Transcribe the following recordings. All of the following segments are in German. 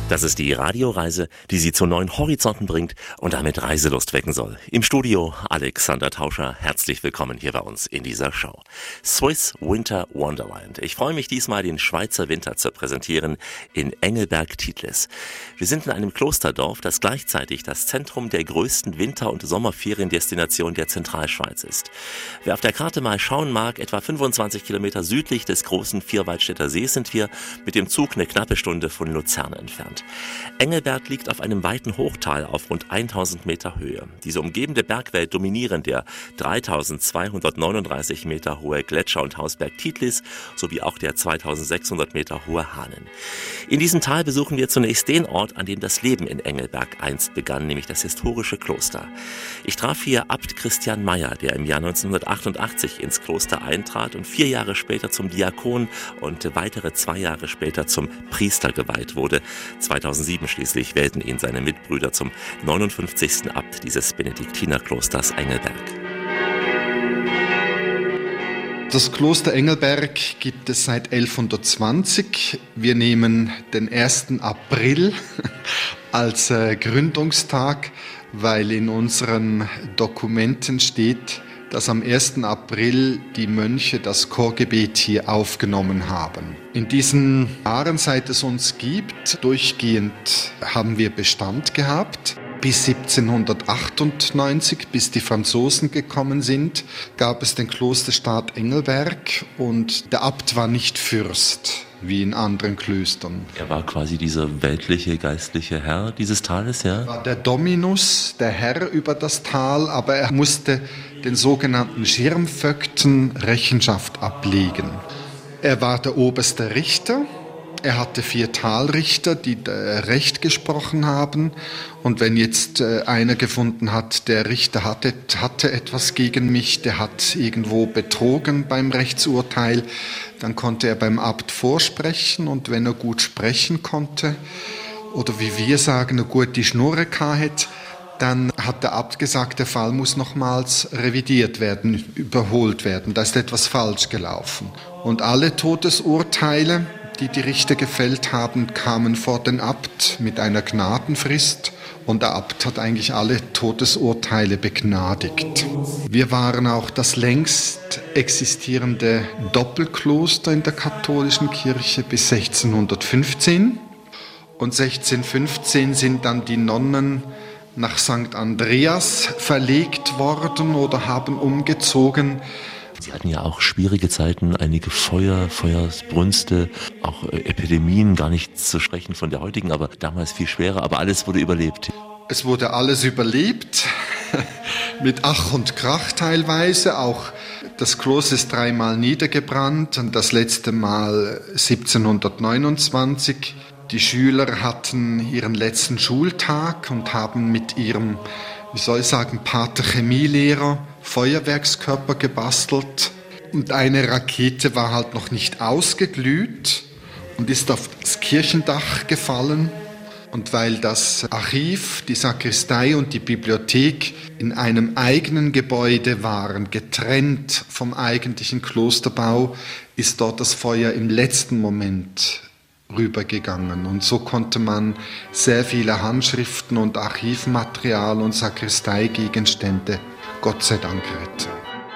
Das ist die Radioreise, die Sie zu neuen Horizonten bringt und damit Reiselust wecken soll. Im Studio Alexander Tauscher, herzlich willkommen hier bei uns in dieser Show. Swiss Winter Wonderland. Ich freue mich diesmal, den Schweizer Winter zu präsentieren in Engelberg-Titlis. Wir sind in einem Klosterdorf, das gleichzeitig das Zentrum der größten Winter- und Sommerferiendestination der Zentralschweiz ist. Wer auf der Karte mal schauen mag, etwa 25 Kilometer südlich des großen Vierwaldstätter Sees sind wir mit dem Zug eine knappe Stunde von Luzern entfernt. Engelberg liegt auf einem weiten Hochtal auf rund 1000 Meter Höhe. Diese umgebende Bergwelt dominieren der 3239 Meter hohe Gletscher- und Hausberg Titlis sowie auch der 2600 Meter hohe Hahnen. In diesem Tal besuchen wir zunächst den Ort, an dem das Leben in Engelberg einst begann, nämlich das historische Kloster. Ich traf hier Abt Christian Meyer, der im Jahr 1988 ins Kloster eintrat und 4 Jahre später zum Diakon und weitere 2 Jahre später zum Priester geweiht wurde. 2007 schließlich wählten ihn seine Mitbrüder zum 59. Abt dieses Benediktinerklosters Engelberg. Das Kloster Engelberg gibt es seit 1120. Wir nehmen den 1. April als Gründungstag, weil in unseren Dokumenten steht, dass am 1. April die Mönche das Chorgebet hier aufgenommen haben. In diesen Jahren, seit es uns gibt, durchgehend haben wir Bestand gehabt. Bis 1798, bis die Franzosen gekommen sind, gab es den Klosterstaat Engelberg und der Abt war nicht Fürst, wie in anderen Klöstern. Er war quasi dieser weltliche, geistliche Herr dieses Tales, ja? Er war der Dominus, der Herr über das Tal, aber er musste den sogenannten Schirmvögten Rechenschaft ablegen. Er war der oberste Richter. Er hatte 4 Talrichter, die Recht gesprochen haben. Und wenn jetzt einer gefunden hat, der Richter hatte etwas gegen mich, der hat irgendwo betrogen beim Rechtsurteil, dann konnte er beim Abt vorsprechen. Und wenn er gut sprechen konnte, oder wie wir sagen, eine gute Schnurre hatte, dann hat der Abt gesagt, der Fall muss nochmals revidiert werden, überholt werden. Da ist etwas falsch gelaufen. Und alle Todesurteile, die Richter gefällt haben, kamen vor den Abt mit einer Gnadenfrist und der Abt hat eigentlich alle Todesurteile begnadigt. Wir waren auch das längst existierende Doppelkloster in der katholischen Kirche bis 1615 und 1615 sind dann die Nonnen nach St. Andreas verlegt worden oder haben umgezogen. Sie hatten ja auch schwierige Zeiten, einige Feuersbrünste, auch Epidemien, gar nicht zu sprechen von der heutigen, aber damals viel schwerer, aber alles wurde überlebt. Es wurde alles überlebt, mit Ach und Krach teilweise, auch das Kloster ist 3-mal niedergebrannt und das letzte Mal 1729. Die Schüler hatten ihren letzten Schultag und haben mit ihrem, Pater Chemielehrer Feuerwerkskörper gebastelt und eine Rakete war halt noch nicht ausgeglüht und ist auf das Kirchendach gefallen. Und weil das Archiv, die Sakristei und die Bibliothek in einem eigenen Gebäude waren, getrennt vom eigentlichen Klosterbau, ist dort das Feuer im letzten Moment rübergegangen. Und so konnte man sehr viele Handschriften und Archivmaterial und Sakristeigegenstände Gott sei Dank retten.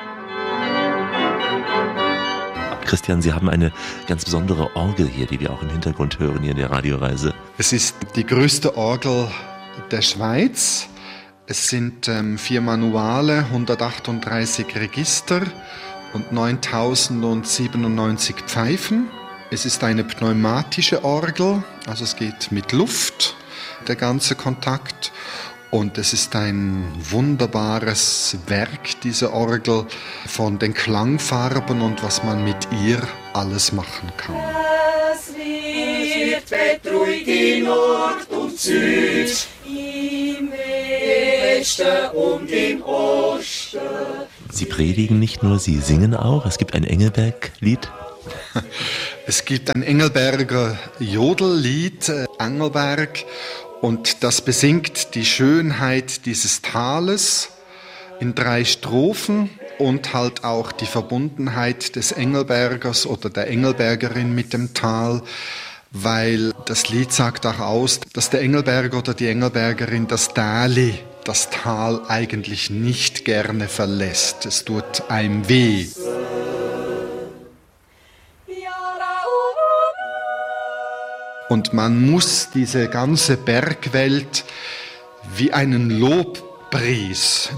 Christian, Sie haben eine ganz besondere Orgel hier, die wir auch im Hintergrund hören hier in der Radioreise. Es ist die größte Orgel der Schweiz. Es sind 4 Manuale, 138 Register und 9097 Pfeifen. Es ist eine pneumatische Orgel, also es geht mit Luft, der ganze Kontakt. Und es ist ein wunderbares Werk, diese Orgel, von den Klangfarben und was man mit ihr alles machen kann. Es wird betrügt in Nord und Süd, im Westen und im Osten. Sie predigen nicht nur, Sie singen auch. Es gibt ein Engelberg-Lied. Es gibt ein Engelberger Jodellied, Engelberg. Und das besingt die Schönheit dieses Tales in 3 Strophen und halt auch die Verbundenheit des Engelbergers oder der Engelbergerin mit dem Tal. weil das Lied sagt auch aus, dass der Engelberger oder die Engelbergerin das Däli, das Tal eigentlich nicht gerne verlässt. Es tut einem weh. Und man muss diese ganze Bergwelt wie einen Lobpreis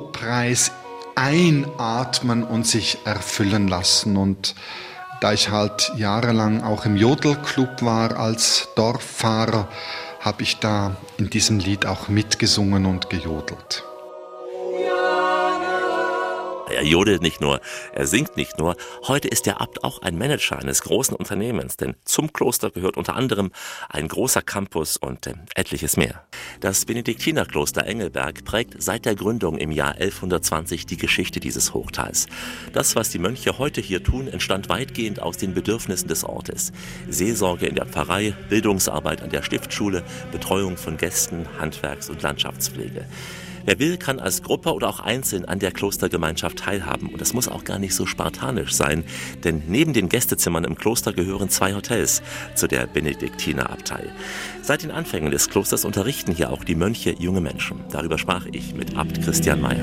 einatmen und sich erfüllen lassen. Und da ich halt jahrelang auch im Jodelclub war als Dorffahrer, habe ich da in diesem Lied auch mitgesungen und gejodelt. Er jodelt nicht nur, er singt nicht nur. Heute ist der Abt auch ein Manager eines großen Unternehmens, denn zum Kloster gehört unter anderem ein großer Campus und etliches mehr. Das Benediktinerkloster Engelberg prägt seit der Gründung im Jahr 1120 die Geschichte dieses Hochtals. Das, was die Mönche heute hier tun, entstand weitgehend aus den Bedürfnissen des Ortes. Seelsorge in der Pfarrei, Bildungsarbeit an der Stiftschule, Betreuung von Gästen, Handwerks- und Landschaftspflege. Wer will, kann als Gruppe oder auch einzeln an der Klostergemeinschaft teilhaben. Und das muss auch gar nicht so spartanisch sein, denn neben den Gästezimmern im Kloster gehören 2 Hotels zu der Benediktinerabtei. Seit den Anfängen des Klosters unterrichten hier auch die Mönche junge Menschen. Darüber sprach ich mit Abt Christian Meyer.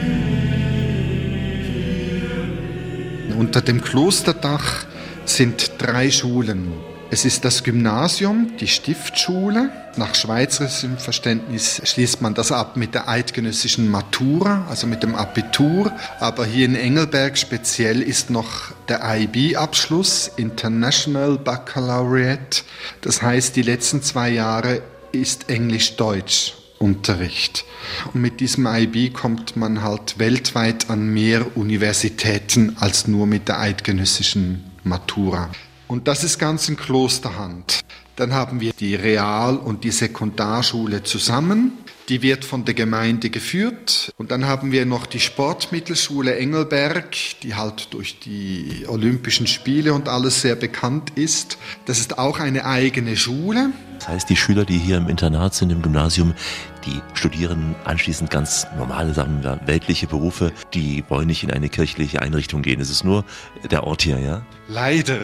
Unter dem Klosterdach sind 3 Schulen. Es ist das Gymnasium, die Stiftschule. Nach schweizerischem Verständnis schließt man das ab mit der eidgenössischen Matura, also mit dem Abitur. Aber hier in Engelberg speziell ist noch der IB-Abschluss, International Baccalaureate. Das heißt, die letzten 2 Jahre ist Englisch-Deutsch Unterricht. Und mit diesem IB kommt man halt weltweit an mehr Universitäten als nur mit der eidgenössischen Matura. Und das ist ganz in Klosterhand. Dann haben wir die Real- und die Sekundarschule zusammen. Die wird von der Gemeinde geführt. Und dann haben wir noch die Sportmittelschule Engelberg, die halt durch die Olympischen Spiele und alles sehr bekannt ist. Das ist auch eine eigene Schule. Das heißt, die Schüler, die hier im Internat sind, im Gymnasium, die studieren anschließend ganz normale, sagen wir, weltliche Berufe. Die wollen nicht in eine kirchliche Einrichtung gehen. Es ist nur der Ort hier, ja? Leider.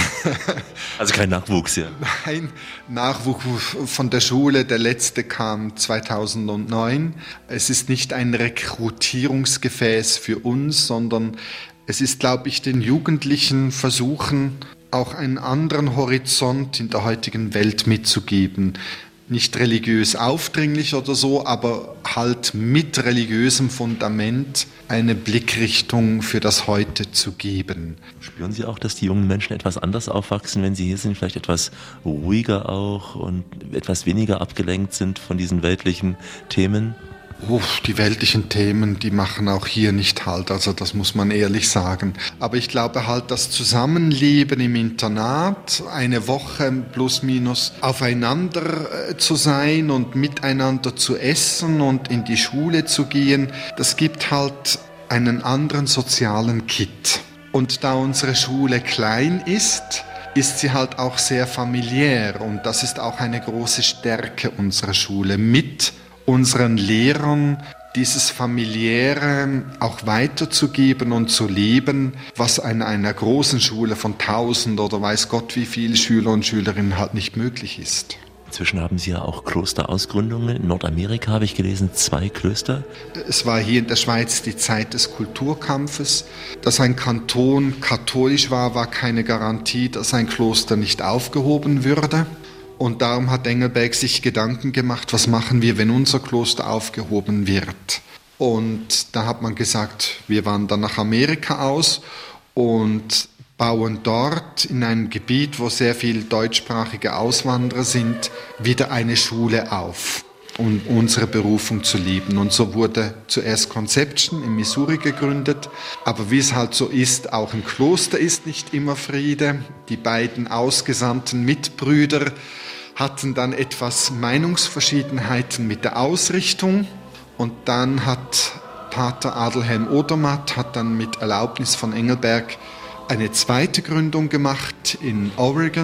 Also kein Nachwuchs, ja? Nein, Nachwuchs von der Schule, der letzte kam 2009. Es ist nicht ein Rekrutierungsgefäß für uns, sondern es ist, glaube ich, den Jugendlichen versuchen, auch einen anderen Horizont in der heutigen Welt mitzugeben. Nicht religiös aufdringlich oder so, aber halt mit religiösem Fundament eine Blickrichtung für das Heute zu geben. Spüren Sie auch, dass die jungen Menschen etwas anders aufwachsen, wenn sie hier sind, vielleicht etwas ruhiger auch und etwas weniger abgelenkt sind von diesen weltlichen Themen? Die weltlichen Themen, die machen auch hier nicht Halt, also das muss man ehrlich sagen. Aber ich glaube halt, das Zusammenleben im Internat, eine Woche plus minus aufeinander zu sein und miteinander zu essen und in die Schule zu gehen, das gibt halt einen anderen sozialen Kit. Und da unsere Schule klein ist sie halt auch sehr familiär und das ist auch eine große Stärke unserer Schule, mit unseren Lehrern dieses Familiäre auch weiterzugeben und zu leben, was in einer großen Schule von 1000 oder weiß Gott wie viele Schüler und Schülerinnen halt nicht möglich ist. Inzwischen haben Sie ja auch Klosterausgründungen. In Nordamerika habe ich gelesen, 2 Klöster. Es war hier in der Schweiz die Zeit des Kulturkampfes. Dass ein Kanton katholisch war, war keine Garantie, dass ein Kloster nicht aufgehoben würde. Und darum hat Engelberg sich Gedanken gemacht, was machen wir, wenn unser Kloster aufgehoben wird. Und da hat man gesagt, wir wandern nach Amerika aus und bauen dort in einem Gebiet, wo sehr viele deutschsprachige Auswanderer sind, wieder eine Schule auf, um unsere Berufung zu leben. Und so wurde zuerst Conception in Missouri gegründet. Aber wie es halt so ist, auch im Kloster ist nicht immer Friede. Die beiden ausgesandten Mitbrüder hatten dann etwas Meinungsverschiedenheiten mit der Ausrichtung. Und dann hat Pater Adelhelm Odermatt hat dann mit Erlaubnis von Engelberg eine zweite Gründung gemacht in Oregon.